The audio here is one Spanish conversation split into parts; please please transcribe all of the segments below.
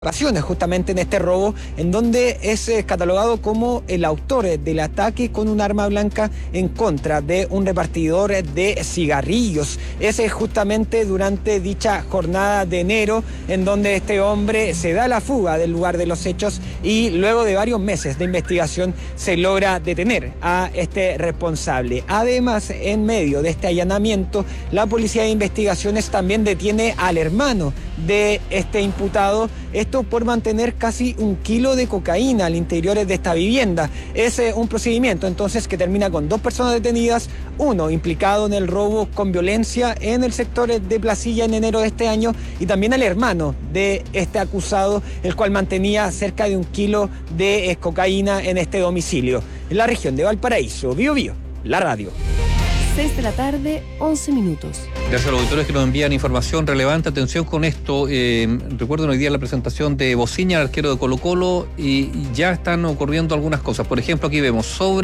justamente en este robo, en donde es catalogado como el autor del ataque con un arma blanca en contra de un repartidor de cigarrillos. Ese es justamente durante dicha jornada de enero, en donde este hombre se da la fuga del lugar de los hechos y luego de varios meses de investigación se logra detener a este responsable. Además, en medio de este allanamiento, la Policía de Investigaciones también detiene al hermano de este imputado, esto por mantener casi 1 kilo de cocaína al interior de esta vivienda. Es un procedimiento entonces que termina con 2 personas detenidas, uno implicado en el robo con violencia en el sector de Placilla en enero de este año, y también al hermano de este acusado, el cual mantenía cerca de 1 kilo de cocaína en este domicilio. En la región de Valparaíso, Bío Bío, la radio. 6 de la tarde, 11 minutos. Gracias a los auditores que nos envían información relevante. Atención con esto. Recuerden hoy día la presentación de Bociña, el arquero de Colo-Colo, y ya están ocurriendo algunas cosas. Por ejemplo, aquí vemos sobre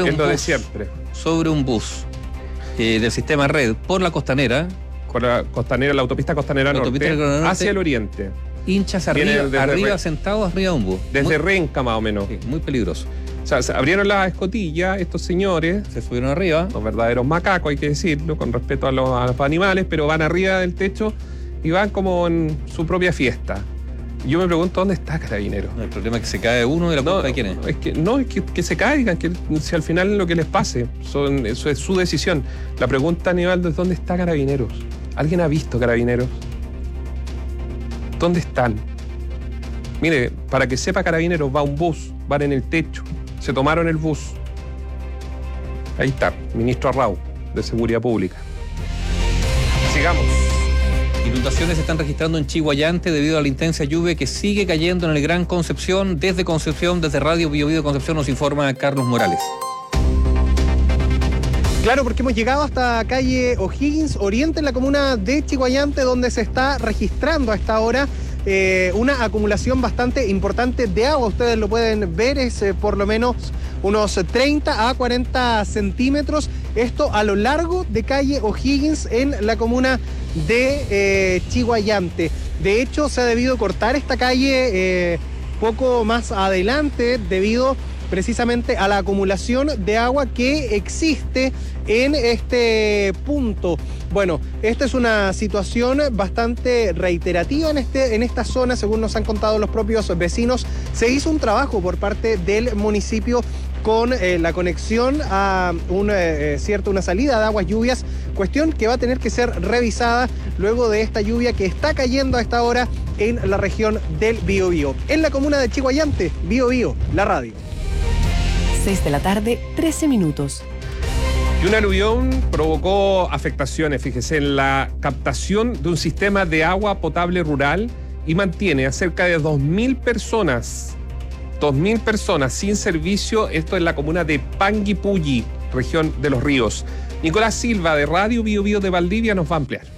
un bus del sistema Red por la Costanera. Con la Costanera, la autopista Costanera Norte, hacia el oriente. Hinchas arriba sentados arriba de un bus. Desde Renca, más o menos. Sí, muy peligroso. O sea, se abrieron las escotillas, estos señores se subieron arriba. Los verdaderos macacos, hay que decirlo, con respeto a los animales, pero van arriba del techo y van como en su propia fiesta. Yo me pregunto, ¿dónde está Carabineros? El problema es que se cae uno y la culpa de quién es. Es que se caigan, que si al final lo que les pase, eso es su decisión. La pregunta, Aníbaldo, es ¿dónde está Carabineros? ¿Alguien ha visto Carabineros? ¿Dónde están? Mire, para que sepa Carabineros, va un bus, van en el techo. Se tomaron el bus. Ahí está, ministro Arrau, de Seguridad Pública. Sigamos. Inundaciones se están registrando en Chiguayante debido a la intensa lluvia que sigue cayendo en el Gran Concepción. Desde Radio Bío Bío Concepción nos informa Carlos Morales. Claro, porque hemos llegado hasta calle O'Higgins Oriente en la comuna de Chiguayante, donde se está registrando a esta hora una acumulación bastante importante de agua. Ustedes lo pueden ver, es por lo menos unos 30 a 40 centímetros. Esto a lo largo de calle O'Higgins en la comuna de Chiguayante. De hecho, se ha debido cortar esta calle poco más adelante debido precisamente a la acumulación de agua que existe en este punto. Bueno, esta es una situación bastante reiterativa en esta zona, según nos han contado los propios vecinos. Se hizo un trabajo por parte del municipio con la conexión a una salida de aguas lluvias, cuestión que va a tener que ser revisada luego de esta lluvia que está cayendo a esta hora en la región del Bío Bío. En la comuna de Chiguayante, Bío Bío, la radio. 6 de la tarde, 13 minutos. Y un aluvión provocó afectaciones, fíjese, en la captación de un sistema de agua potable rural y mantiene a cerca de 2.000 personas sin servicio, esto en la comuna de Panguipulli, región de Los Ríos. Nicolás Silva, de Radio Bío Bío de Valdivia, nos va a ampliar.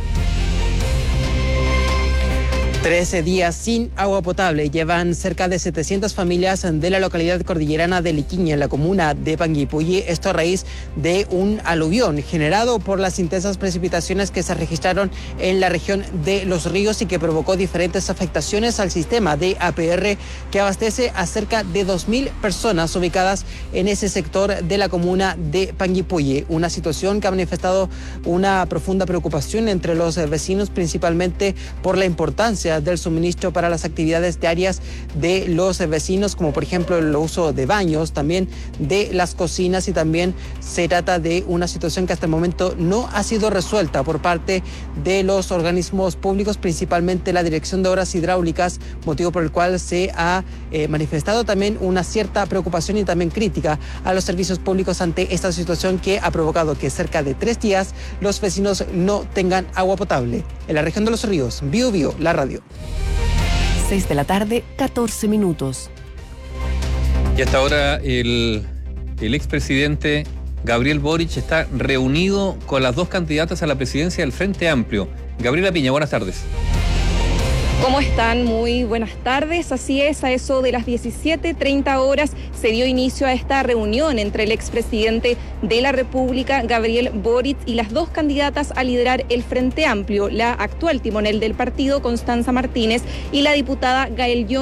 13 días sin agua potable. Llevan cerca de 700 familias de la localidad cordillerana de Liquiña, en la comuna de Panguipulli. Esto a raíz de un aluvión generado por las intensas precipitaciones que se registraron en la región de Los Ríos y que provocó diferentes afectaciones al sistema de APR que abastece a cerca de 2.000 personas ubicadas en ese sector de la comuna de Panguipulli. Una situación que ha manifestado una profunda preocupación entre los vecinos, principalmente por la importancia del suministro para las actividades diarias de los vecinos, como por ejemplo el uso de baños, también de las cocinas, y también se trata de una situación que hasta el momento no ha sido resuelta por parte de los organismos públicos, principalmente la Dirección de Obras Hidráulicas, motivo por el cual se ha manifestado también una cierta preocupación y también crítica a los servicios públicos ante esta situación que ha provocado que cerca de 3 días los vecinos no tengan agua potable. En la región de Los Ríos, Bío Bío, la radio. 6 de la tarde, 14 minutos. Y hasta ahora el expresidente Gabriel Boric está reunido con las 2 candidatas a la presidencia del Frente Amplio. Gabriela Piña, buenas tardes. ¿Cómo están? Muy buenas tardes. Así es, a eso de las 17:30 horas se dio inicio a esta reunión entre el expresidente de la República, Gabriel Boric, y las dos candidatas a liderar el Frente Amplio, la actual timonel del partido, Constanza Martínez, y la diputada Gael